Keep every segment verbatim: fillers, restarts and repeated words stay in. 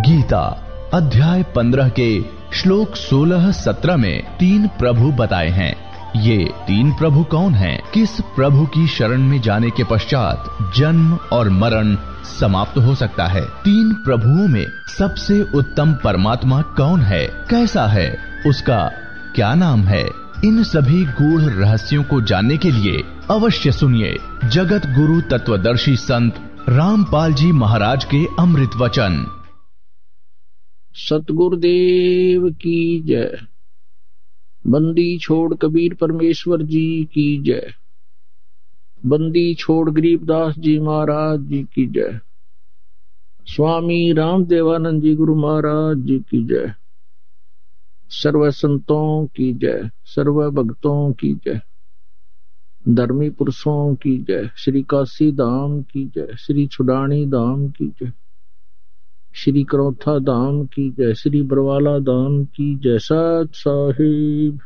गीता अध्याय पंद्रह के श्लोक सोलह सत्रह में तीन प्रभु बताए हैं। ये तीन प्रभु कौन हैं? किस प्रभु की शरण में जाने के पश्चात जन्म और मरण समाप्त हो सकता है? तीन प्रभुओं में सबसे उत्तम परमात्मा कौन है? कैसा है? उसका क्या नाम है? इन सभी गूढ़ रहस्यों को जानने के लिए अवश्य सुनिए जगत गुरु तत्वदर्शी संत रामपाल जी महाराज के अमृत वचन। सतगुरुदेव की जय। बंदी छोड़ कबीर परमेश्वर जी की जय। बंदी छोड़ गरीबदास जी महाराज जी की जय। स्वामी रामदेवानंद जी गुरु महाराज जी की जय। सर्व संतों की जय, सर्व भक्तों की जय, धर्मी पुरुषों की जय। श्री काशी धाम की जय, श्री छुडानी धाम की जय, श्री करौथा धाम की जय, श्री बरवाला धाम की जय। सत साहिब।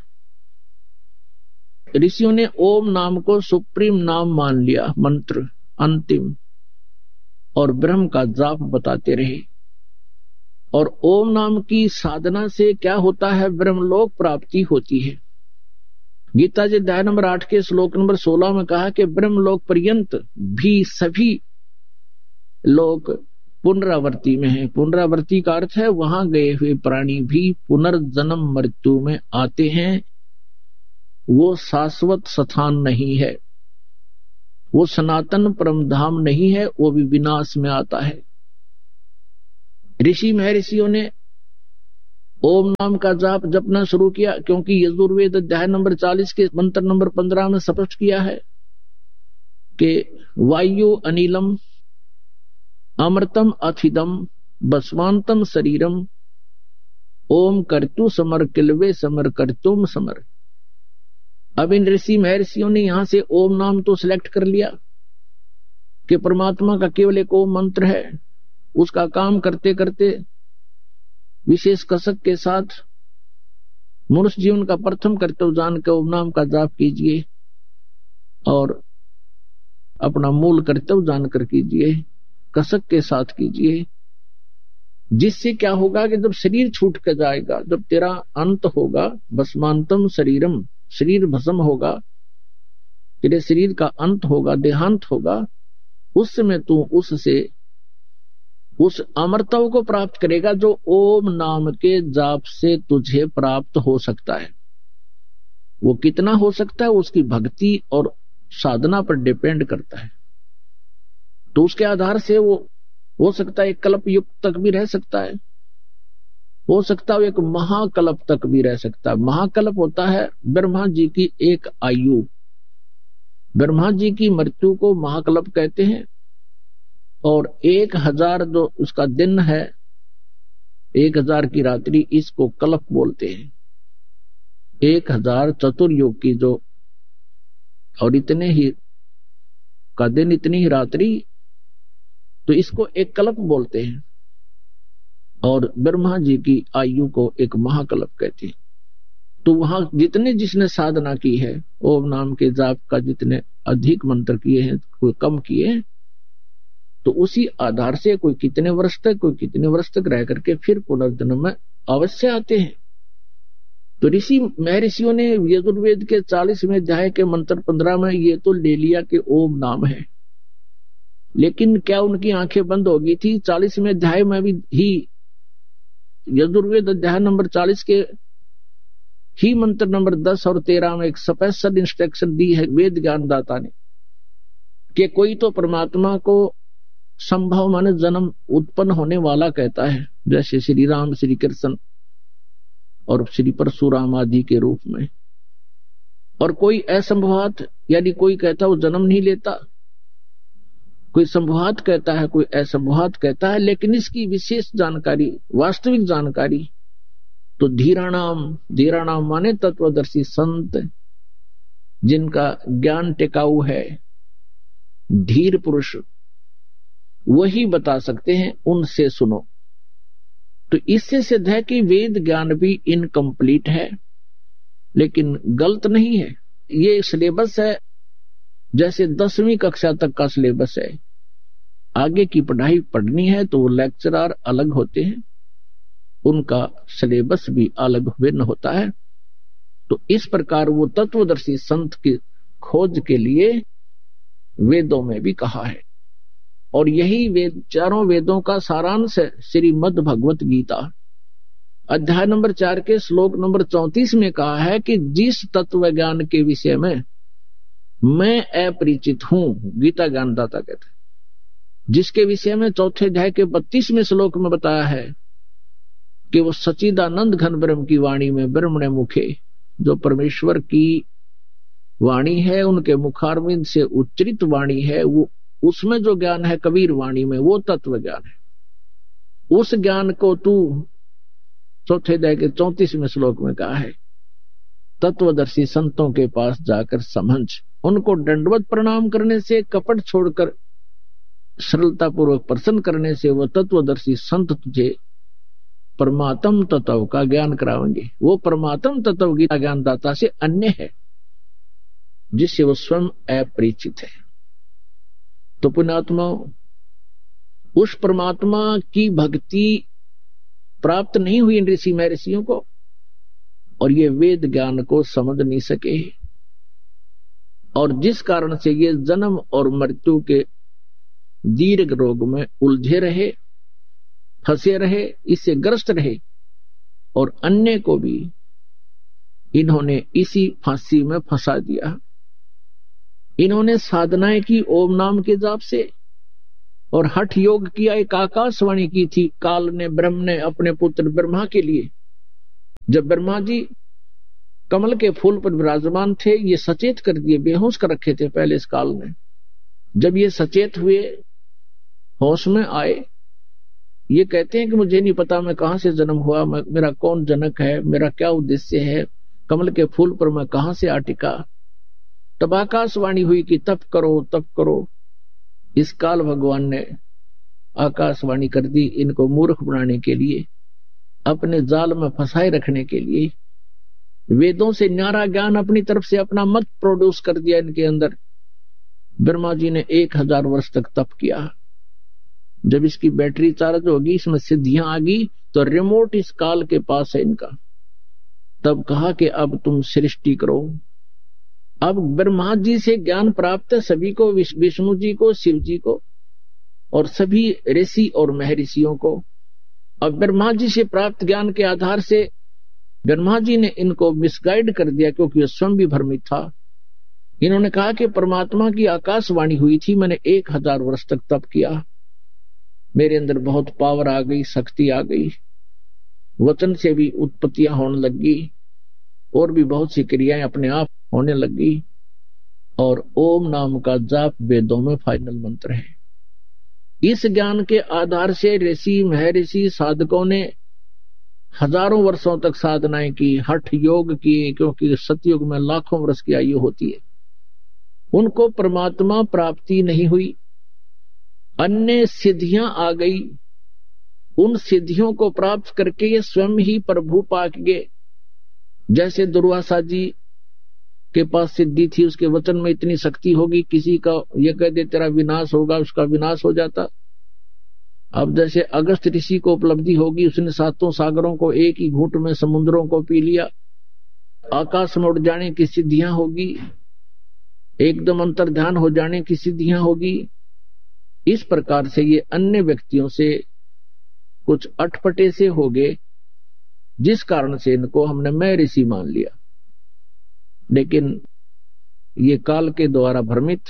ऋषियों ने ओम नाम को सुप्रीम नाम मान लिया, मंत्र अंतिम, और ब्रह्म का जाप बताते रहे। और ओम नाम की साधना से क्या होता है? ब्रह्मलोक प्राप्ति होती है। गीता जी अध्याय नंबर आठ के श्लोक नंबर सोलह में कहा कि ब्रह्मलोक पर्यंत भी सभी लोग पुनरावृत्ति में है। पुनरावृत्ति का अर्थ है वहां गए हुए प्राणी भी पुनर्जन्म मृत्यु में आते हैं। वो शाश्वत स्थान नहीं है, वो सनातन परमधाम नहीं है, वो भी विनाश में आता है। ऋषि महर्षियों ने ओम नाम का जाप जपना शुरू किया, क्योंकि यजुर्वेद अध्याय नंबर चालीस के मंत्र नंबर पंद्रह में स्पष्ट किया है कि वायु अनिलम अमृतम अथिदम बसवांतम शरीरम ओम कर्तु समर किलवे समर कर्तुम समर। अब इन ऋषि महर्षियों ने यहां से ओम नाम तो सिलेक्ट कर लिया कि परमात्मा का केवल एक ओम मंत्र है। उसका काम करते करते विशेष कसक के साथ मनुष्य जीवन का प्रथम कर्तव्य जान के ओम नाम का जाप कीजिए और अपना मूल कर्तव्य जानकर कीजिए, कसक के साथ कीजिए। जिससे क्या होगा कि जब शरीर छूट कर जाएगा, जब तेरा अंत होगा, भस्मांतम शरीरम, शरीर भस्म होगा, तेरे शरीर का अंत होगा, देहांत होगा, उस समय तू उससे उस अमरत्व को प्राप्त करेगा जो ओम नाम के जाप से तुझे प्राप्त हो सकता है। वो कितना हो सकता है उसकी भक्ति और साधना पर डिपेंड करता है। तो उसके आधार से वो हो सकता है एक कल्प युग तक भी रह सकता है, हो सकता है एक महाकल्प तक भी रह सकता है। महाकल्प होता है ब्रह्मा जी की एक आयु। ब्रह्मा जी की मृत्यु को महाकल्प कहते हैं। और एक हजार जो उसका दिन है, एक हजार की रात्रि, इसको कल्प बोलते हैं। एक हजार चतुर्युग की जो और इतने ही का दिन, इतनी ही रात्रि, तो इसको एक कल्प बोलते हैं। और ब्रह्मा जी की आयु को एक महाकल्प कहते हैं। तो वहां जितने जिसने साधना की है ओम नाम के जाप का, जितने अधिक मंत्र किए हैं, कोई कम किए हैं, तो उसी आधार से कोई कितने वर्ष तक, कोई कितने वर्ष तक रह करके फिर पुनर्जन्म में अवश्य आते हैं। तो ऋषि महर्षियों ने यजुर्वेद के चालीसवें अध्याय के मंत्र पंद्रह में ये तो ले लिया कि ओम नाम है, लेकिन क्या उनकी आंखें बंद हो गई थी? चालीसवें अध्याय में भी ही यजुर्वेद अध्याय नंबर चालीस के ही मंत्र नंबर दस और तेरह में एक स्पेशल इंस्ट्रक्शन दी है वेद ज्ञानदाता ने कि कोई तो परमात्मा को संभव माने जन्म उत्पन्न होने वाला कहता है, जैसे श्री राम, श्री कृष्ण और श्री परशुराम आदि के रूप में। और कोई असंभवात, यानी कोई कहता वो जन्म नहीं लेता, कोई संभवात कहता है, कोई असंभवात कहता है। लेकिन इसकी विशेष जानकारी, वास्तविक जानकारी तो धीराणाम, धीराणाम माने तत्वदर्शी संत, जिनका ज्ञान टिकाऊ है, धीर पुरुष, वही बता सकते हैं, उनसे सुनो। तो इससे सिद्ध है कि वेद ज्ञान भी इनकम्प्लीट है, लेकिन गलत नहीं है। ये सिलेबस है जैसे दसवीं कक्षा तक का सिलेबस है। आगे की पढ़ाई पढ़नी है तो वो लेक्चरर अलग होते हैं, उनका सिलेबस भी अलग भिन्न होता है। तो इस प्रकार वो तत्वदर्शी संत की खोज के लिए वेदों में भी कहा है, और यही वेद चारों वेदों का सारांश है श्रीमद् भगवत गीता। अध्याय नंबर चार के श्लोक नंबर चौंतीस में कहा है कि जिस तत्व ज्ञान के विषय में मैं अपरिचित हूं, गीता ज्ञानदाता कहते हैं, जिसके विषय में चौथे अध्याय के बत्तीसवें श्लोक में बताया है कि वो सच्चिदानंद घन ब्रह्म की वाणी में ब्रह्मणे मुखे, जो परमेश्वर की वाणी है, उनके मुखारविंद से उच्चरित वाणी है, वो उसमें जो ज्ञान है कबीर वाणी में, वो तत्व ज्ञान है। उस ज्ञान को तू चौथे अध्याय के चौंतीसवें श्लोक में कहा है तत्वदर्शी संतों के पास जाकर समझ, उनको दंडवत प्रणाम करने से, कपट छोड़कर सरलता पूर्वक प्रसन्न करने से वो तत्वदर्शी संत तुझे परमात्म तत्व का ज्ञान करावेंगे। वो परमात्म तत्व गीता ज्ञानदाता से अन्य है, जिससे वो स्वयं अपरिचित है। तो पुण्यात्मा, उस परमात्मा की भक्ति प्राप्त नहीं हुई इन ऋषि महर्षियों को, और ये वेद ज्ञान को समझ नहीं सके, और जिस कारण से ये जन्म और मृत्यु के दीर्घ रोग में उलझे रहे, फंसे रहे, इससे ग्रस्त रहे, और अन्य को भी इन्होंने इसी फांसी में फंसा दिया। इन्होंने साधनाएं की ओम नाम के जाप से, और हठ योग किया। एक आकाशवाणी की थी काल ने, ब्रह्म ने अपने पुत्र ब्रह्मा के लिए, जब ब्रह्मा जी कमल के फूल पर विराजमान थे, ये सचेत कर दिए, बेहोश कर रखे थे पहले इस काल ने। जब ये सचेत हुए, होश में आए, ये कहते हैं कि मुझे नहीं पता मैं कहां से जन्म हुआ, मेरा कौन जनक है, मेरा क्या उद्देश्य है, कमल के फूल पर मैं कहां से आ टिका। तब आकाशवाणी हुई कि तप करो, तप करो। इस काल भगवान ने आकाशवाणी कर दी, इनको मूर्ख बनाने के लिए, अपने जाल में फंसाए रखने के लिए। वेदों से न्यारा ज्ञान अपनी तरफ से अपना मत प्रोड्यूस कर दिया इनके अंदर। ब्रह्मा जी ने एक हजार वर्ष तक तप किया। जब इसकी बैटरी चार्ज होगी, इसमें सिद्धियां आ गई, तो रिमोट इस काल के पास है इनका। तब कहा कि अब तुम सृष्टि करो। अब ब्रह्मा जी से ज्ञान प्राप्त है सभी को, विष्णु जी को, शिव जी को, और सभी ऋषि और महर्षियों को। अब ब्रह्मा जी से प्राप्त ज्ञान के आधार से ब्रह्मा जी ने इनको मिसगाइड कर दिया, क्योंकि वह स्वयं भी भ्रमित था। इन्होंने कहा कि परमात्मा की आकाशवाणी हुई थी, मैंने एक हजार वर्ष तक तप किया, मेरे अंदर बहुत पावर आ गई, शक्ति आ गई, वचन से भी उत्पत्तियां होने लगी, और भी बहुत सी क्रियाएं अपने आप होने लगी, और ओम नाम का जाप वेदों में फाइनल मंत्र है। इस ज्ञान के आधार से ऋषि महर्षि साधकों ने हजारों वर्षों तक साधनाएं की, हठ योग किए, क्योंकि सतयुग में लाखों वर्ष की आयु होती है। उनको परमात्मा प्राप्ति नहीं हुई, अन्य सिद्धियां आ गई। उन सिद्धियों को प्राप्त करके ये स्वयं ही प्रभु पाक गए। जैसे दुर्वासा जी के पास सिद्धि थी, उसके वचन में इतनी शक्ति होगी, किसी का ये कह दे तेरा विनाश होगा, उसका विनाश हो जाता। अब जैसे अगस्त ऋषि को उपलब्धि होगी, उसने सातों सागरों को एक ही घूंट में समुद्रों को पी लिया। आकाश में उड़ जाने की सिद्धियां होगी, एकदम अंतर ध्यान हो जाने की सिद्धियां होगी। इस प्रकार से ये अन्य व्यक्तियों से कुछ अटपटे से हो गए, जिस कारण से इनको हमने मैं ऋषि मान लिया। लेकिन ये काल के द्वारा भ्रमित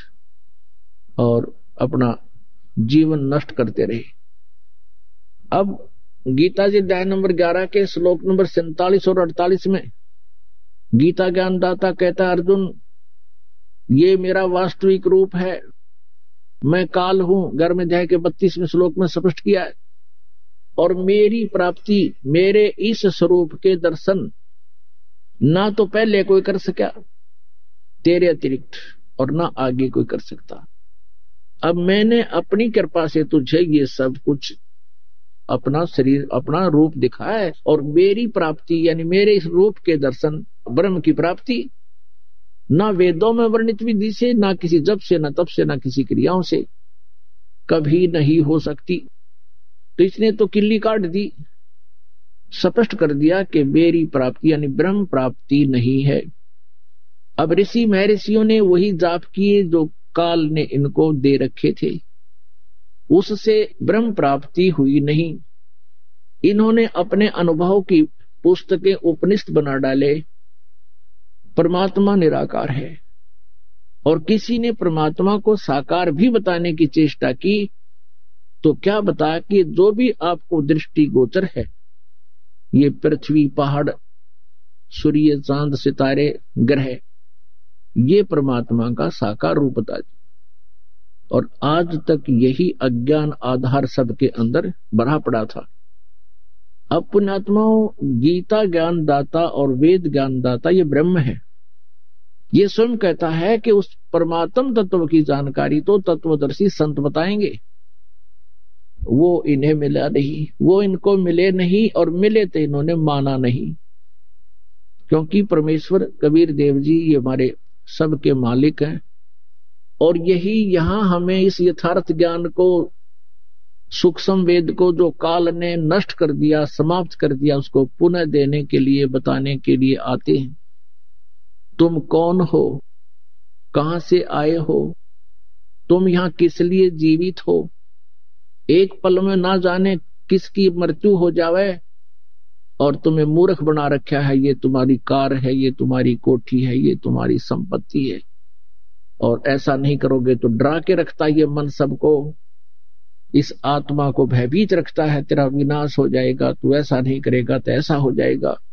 और अपना जीवन नष्ट करते रहे। अब गीता जी अध्याय नंबर ग्यारह के श्लोक नंबर सैंतालीस और अड़तालीस में गीता ज्ञानदाता कहता है, अर्जुन ये मेरा वास्तविक रूप है, मैं काल हूं। गर्म अध्याय के बत्तीसवें श्लोक में स्पष्ट किया है। और मेरी प्राप्ति, मेरे इस स्वरूप के दर्शन ना तो पहले कोई कर सका तेरे अतिरिक्त, और ना आगे कोई कर सकता। अब मैंने अपनी कृपा से तुझे ये सब कुछ अपना शरीर, अपना रूप दिखाया है, और मेरी प्राप्ति यानी मेरे इस रूप के दर्शन, ब्रह्म की प्राप्ति ना वेदों में वर्णित विधि से, ना किसी जप से, ना तप से, ना किसी क्रियाओं से कभी नहीं हो सकती। तो इसने तो किल्ली काट दी स्पष्ट कर दिया कि मेरी प्राप्ति यानी ब्रह्म प्राप्ति नहीं है। अब ऋषि महर्षियों ने वही जाप किए जो काल ने इनको दे रखे थे, उससे ब्रह्म प्राप्ति हुई नहीं। इन्होंने अपने अनुभव की पुस्तकें उपनिषद बना डाले। परमात्मा निराकार है, और किसी ने परमात्मा को साकार भी बताने की चेष्टा की तो क्या बताया कि जो भी आपको दृष्टि गोचर है, ये पृथ्वी, पहाड़, सूर्य, चांद, सितारे, ग्रह, ये परमात्मा का साकार रूप बता दी। और आज तक यही अज्ञान आधार सबके अंदर भरा पड़ा था। अब पुण्यात्माओं, गीता ज्ञान दाता और वेद ज्ञान दाता ये ब्रह्म है। ये स्वयं कहता है कि उस परमात्म तत्व की जानकारी तो तत्वदर्शी संत बताएंगे। वो इन्हें मिला नहीं, वो इनको मिले नहीं, और मिले तो इन्होंने माना नहीं। क्योंकि परमेश्वर कबीर देव जी ये हमारे सबके मालिक हैं, और यही यहां हमें इस यथार्थ ज्ञान को, सूक्ष्म वेद को जो काल ने नष्ट कर दिया, समाप्त कर दिया, उसको पुनः देने के लिए, बताने के लिए आते हैं। तुम कौन हो, कहां से आए हो, तुम यहां किस लिए जीवित हो, एक पल में ना जाने किसकी मृत्यु हो जावे और तुम्हें मूर्ख बना रखा है। ये तुम्हारी कार है, ये तुम्हारी कोठी है, ये तुम्हारी संपत्ति है, और ऐसा नहीं करोगे तो डरा के रखता है ये मन सबको, इस आत्मा को भयभीत रखता है, तेरा विनाश हो जाएगा, तू ऐसा नहीं करेगा तो ऐसा हो जाएगा।